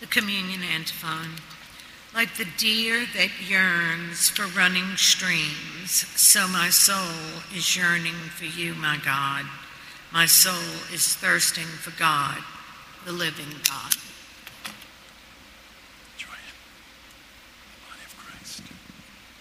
The communion antiphon. Like the deer that yearns for running streams, so my soul is yearning for you, my God. My soul is thirsting for God, the living God.